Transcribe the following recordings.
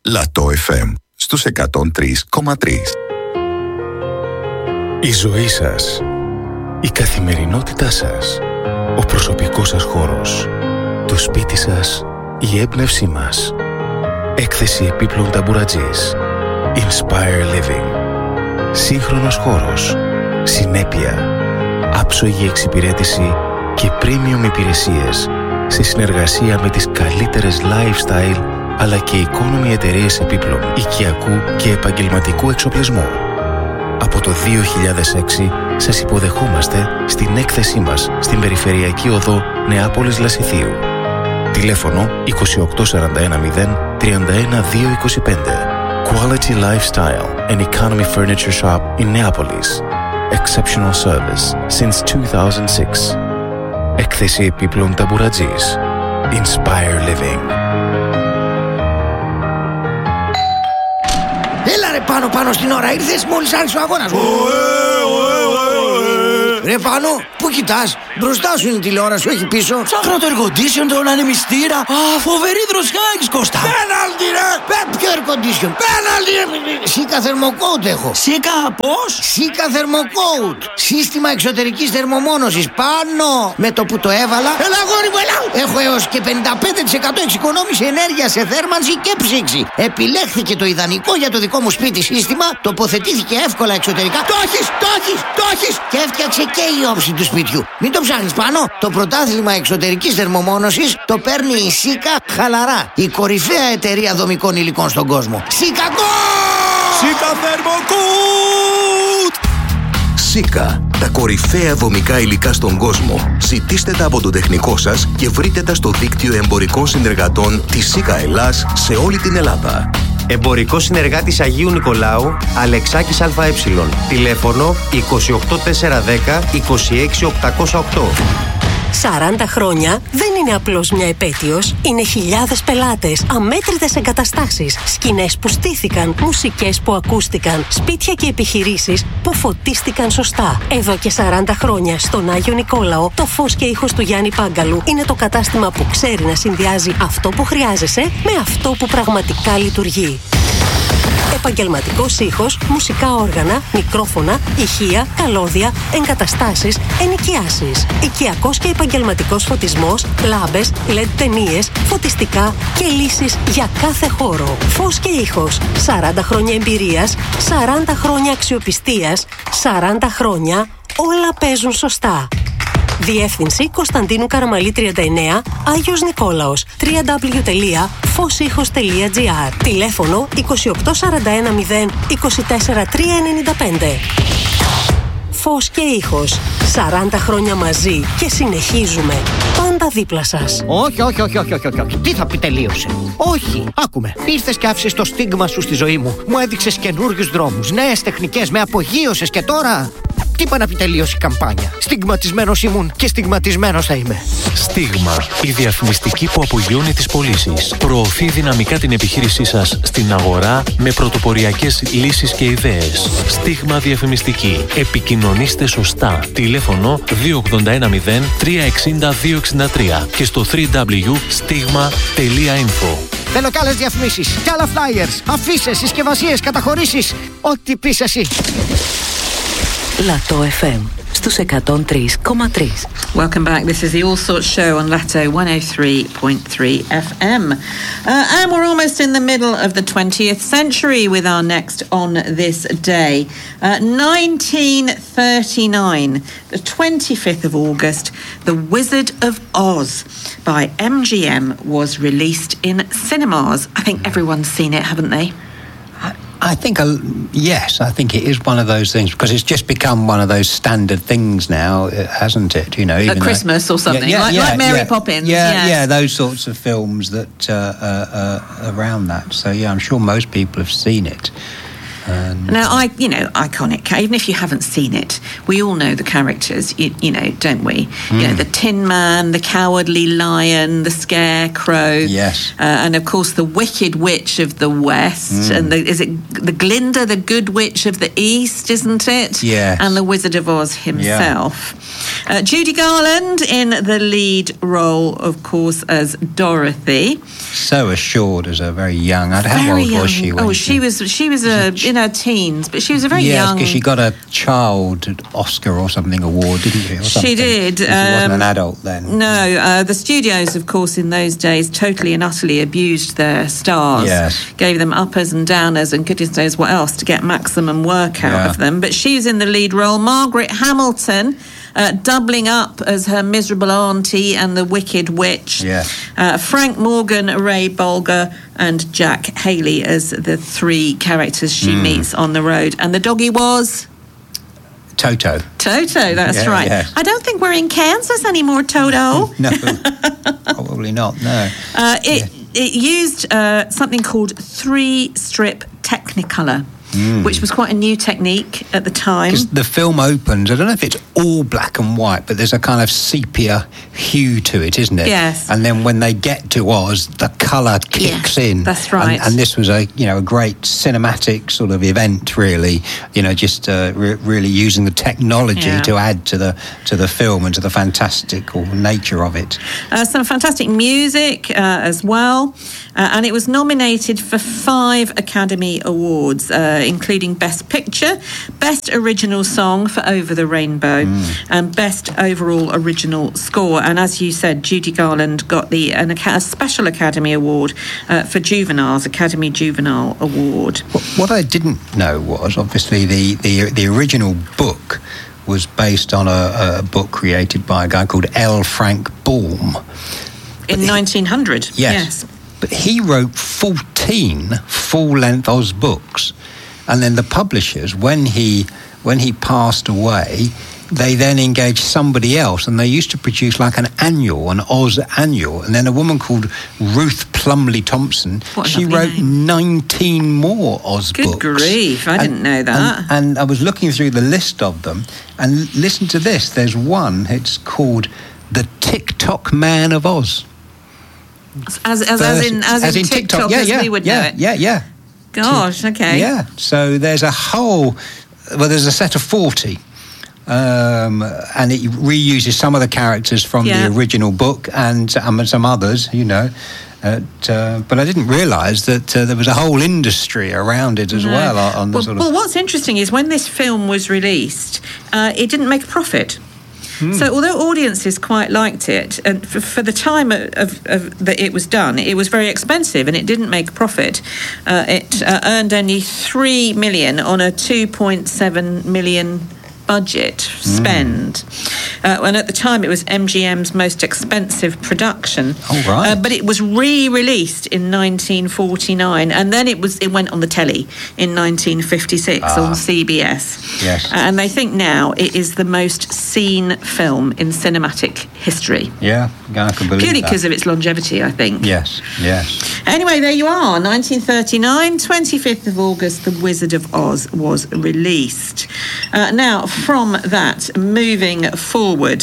Λατό FM στους 103,3. Η ζωή σας, η καθημερινότητά σας, ο προσωπικός σας χώρος, το σπίτι σας, η έμπνευσή μας. Έκθεση επίπλων ταμπουρατζής. Inspire Living. Σύγχρονος χώρος, συνέπεια, άψογη εξυπηρέτηση και premium υπηρεσίες σε συνεργασία με τις καλύτερες lifestyle αλλά και economy εταιρείες επίπλων, οικιακού και επαγγελματικού εξοπλισμού. Από το 2006 σας υποδεχόμαστε στην έκθεσή μας στην Περιφερειακή Οδό Νεάπολης Λασιθίου. Τηλέφωνο 28410 31225. Quality Lifestyle and Economy Furniture Shop in Neapolis. Exceptional service since 2006. Έκθεση επίπλων ταμπουρατζής. Inspire Living. Έλα ρε πάνω στην ώρα ήρθες μόλις άρχισε ο αγώνας. Ρε Πάνο, πού κοιτάς? Μπροστά σου είναι η τηλεόραση, όχι πίσω. Ψάχνω το air condition, τον ανεμιστήρα. Α, φοβερή δροσιά έχεις, Κώστα. Πέναλτι ρε! Ποιο air condition? Πέναλτι ρε! Σίκα θερμοκόουτ έχω. Σίκα πώς? Σίκα θερμοκόουτ. Σύστημα εξωτερικής θερμομόνωσης. Πάνω! Με το που το έβαλα. Έλα αγόρι μου, έλα! Έχω έως και 55% εξοικονόμηση ενέργεια σε θέρμανση και ψήξη. Επιλέχθηκε το ιδανικό για το δικό μου σπίτι σύστημα. Τοποθετήθηκε εύκολα εξωτερικά. Το έχεις! Και έφτιαξε και η όψη του σπιτιού. Μην το ψάχνεις πάνω. Το πρωτάθλημα εξωτερικής θερμομόνωσης το παίρνει η Σίκα χαλαρά. Η κορυφαία εταιρεία δομικών υλικών στον κόσμο. Σίκα Θερμοκούτ! Σίκα, τα κορυφαία δομικά υλικά στον κόσμο. Ζητήστε τα από το τεχνικό σας και βρείτε τα στο δίκτυο εμπορικών συνεργατών της Σίκα Ελλάς σε όλη την Ελλάδα. Εμπορικός συνεργάτης Αγίου Νικολάου, Αλεξάκης ΑΕ. Τηλέφωνο 28410 26808. 40 χρόνια δεν είναι απλώς μια επέτειος. Είναι χιλιάδες πελάτες, αμέτρητες εγκαταστάσεις, σκηνές που στήθηκαν, μουσικές που ακούστηκαν, σπίτια και επιχειρήσεις που φωτίστηκαν σωστά. Εδώ και 40 χρόνια στον Άγιο Νικόλαο, το φως και ήχος του Γιάννη Πάγκαλου είναι το κατάστημα που ξέρει να συνδυάζει αυτό που χρειάζεσαι με αυτό που πραγματικά λειτουργεί. Επαγγελματικός ήχος, μουσικά όργανα, μικρόφωνα, ηχεία, καλώδια, εγκαταστάσεις, ενοικιάσεις. Οικιακός και επαγγελματικός φωτισμός, λάμπες, LED ταινίες, φωτιστικά και λύσεις για κάθε χώρο. Φως και ήχος. 40 χρόνια εμπειρίας, 40 χρόνια αξιοπιστίας, 40 χρόνια όλα παίζουν σωστά. Διεύθυνση Κωνσταντίνου Καραμαλή 39, Άγιος Νικόλαος, www.fosihos.gr. Τηλέφωνο 28410 24395. Φως και ήχος. 40 χρόνια μαζί και συνεχίζουμε. Πάντα δίπλα σας. Όχι. Τι θα πει τελείωσε? Όχι, άκουμε. Ήρθες και άφησες το στίγμα σου στη ζωή μου. Μου έδειξες καινούριους δρόμους, νέες τεχνικές, με απογείωσες και τώρα... Τι είπα να πει τελείωσε η καμπάνια? Στιγματισμένος ήμουν και στιγματισμένος θα είμαι. Στίγμα, η διαφημιστική που απογειώνει τις πωλήσεις. Προωθεί δυναμικά την επιχείρησή σας στην αγορά με πρωτοποριακές λύσεις και ιδέες. Στίγμα διαφημιστική. Επικοινωνήστε σωστά. Τηλέφωνο 2810 360 263 και στο www.stigma.info. Θέλω κι άλλες διαφημίσεις, κι άλλα flyers, αφίσες, συσκευασίες, καταχωρήσεις. Ό,τι πεις εσύ. Λατό FM στους 103,3. Welcome back. This is the All Sorts Show on Lato 103.3 FM. And we're almost in the middle of the 20th century with our next On This Day. 1939, the 25th of August, The Wizard of Oz by MGM was released in cinemas. I think everyone's seen it, haven't they? I think, yes, I think it is one of those things because it's just become one of those standard things now, hasn't it? You know, even at Christmas or something, like Mary Poppins. Yeah, those sorts of films that around that. So yeah, I'm sure most people have seen it. Now, iconic. Even if you haven't seen it, we all know the characters, don't we? The Tin Man, the Cowardly Lion, the Scarecrow. Yes. And, of course, the Wicked Witch of the West. And is it the Glinda, the Good Witch of the East, isn't it? Yes. And the Wizard of Oz himself. Yeah. Judy Garland in the lead role, of course, as Dorothy. So assured as a very young. How old was she? She was in her teens, but she was a very young. Yes, because she got a child Oscar or something award, didn't she? She did. She wasn't an adult then. No, the studios, of course, in those days, totally and utterly abused their stars. Yes. Gave them uppers and downers and goodness knows what else to get maximum work out of them. But she's in the lead role. Margaret Hamilton. Doubling up as her miserable auntie and the Wicked Witch. Yes. Frank Morgan, Ray Bolger, and Jack Haley as the three characters she meets on the road. And the doggy was? Toto. Toto, that's right. Yes. I don't think we're in Kansas anymore, Toto. No, probably not, no. It used something called 3-strip Technicolor. Which was quite a new technique at the time. Because the film opens, I don't know if it's all black and white, but there's a kind of sepia hue to it, isn't it? Yes. And then when they get to Oz, the colour kicks in. That's right. And this was a great cinematic sort of event, really. Just really using the technology to add to the film and to the fantastical nature of it. Some fantastic music as well. And it was nominated for 5 Academy Awards, including Best Picture, Best Original Song for Over the Rainbow, and Best Overall Original Score. And as you said, Judy Garland got a special Academy Award for Juveniles, Academy Juvenile Award. What I didn't know was, obviously, the original book was based on a book created by a guy called L. Frank Baum. In 1900, yes. But he wrote 14 full-length Oz books. And then the publishers, when he passed away, they then engaged somebody else, and they used to produce like an Oz annual. And then a woman called Ruth Plumley Thompson, she wrote 19 more Oz books. Good grief, I didn't know that. And I was looking through the list of them, and listen to this. There's one, it's called The Tick-Tock Man of Oz. As in TikTok, as we would know it. Yeah. Gosh, okay. Yeah, so there's a set of 40. And it reuses some of the characters from the original book and some others, but I didn't realise that there was a whole industry around it as well. Well, what's interesting is when this film was released, it didn't make a profit. So although audiences quite liked it, and for the time that it was done, it was very expensive and it didn't make a profit. It earned only $3 million on a $2.7 million budget spend. And at the time it was MGM's most expensive production. Oh, right. But it was re-released in 1949, and then it went on the telly in 1956 on CBS. Yes. And they think now it is the most seen film in cinematic history. Yeah, I can believe Purely that. because of its longevity, I think. Yes. Anyway, there you are. 1939, 25th of August, The Wizard of Oz was released. Now, from that, moving forward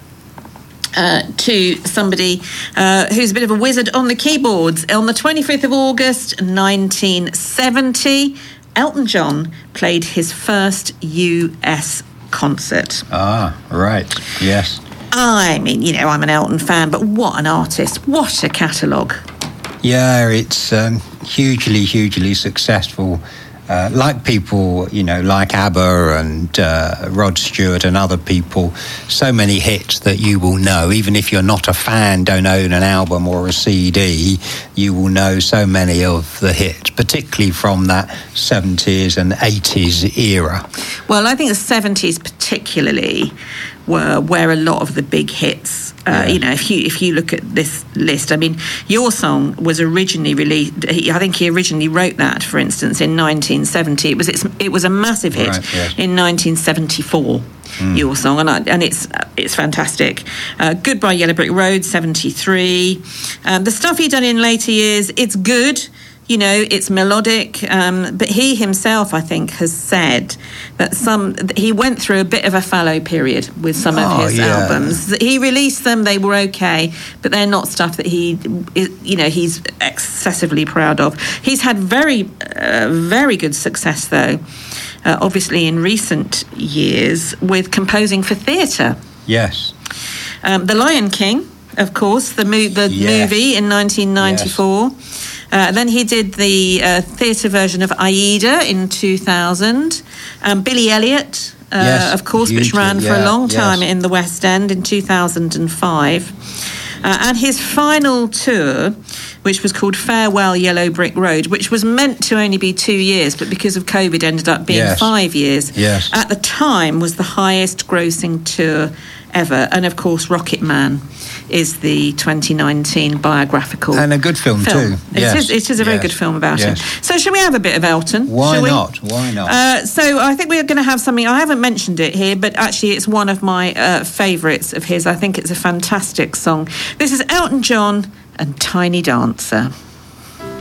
to somebody who's a bit of a wizard on the keyboards. On the 25th of August, 1970, Elton John played his first US concert. Ah, right, yes. I mean, I'm an Elton fan, but what an artist. What a catalogue. Yeah, it's hugely, hugely successful. Like people, like ABBA and Rod Stewart and other people, so many hits that you will know. Even if you're not a fan, don't own an album or a CD, you will know so many of the hits, particularly from that 70s and 80s era. Well, I think the 70s particularly were where a lot of the big hits, if you look at this list, I mean, Your Song was originally released, I think he originally wrote that, for instance, in 1970. It was a massive hit in 1974, Your Song, and it's fantastic. Goodbye Yellow Brick Road, 73. The stuff he'd done in later years, it's good. It's melodic, but he himself, I think, has said that he went through a bit of a fallow period with some of his albums. He released them; they were okay, but they're not stuff that he's excessively proud of. He's had very, very good success, though. Obviously, in recent years, with composing for theatre. Yes. The Lion King, of course, the movie in 1994. Yes. Then he did the theatre version of Aida in 2000. Billy Elliot, of course, which ran for a long time in the West End in 2005. And his final tour, which was called Farewell Yellow Brick Road, which was meant to only be 2 years, but because of COVID ended up being 5 years, at the time was the highest grossing tour ever. And of course, Rocket Man is the 2019 biographical and a good film too. It is a very good film about him. So shall we have a bit of Elton? Why not? So I think we're going to have something, I haven't mentioned it here, but actually it's one of my favourites of his. I think it's a fantastic song. This is Elton John and Tiny Dancer.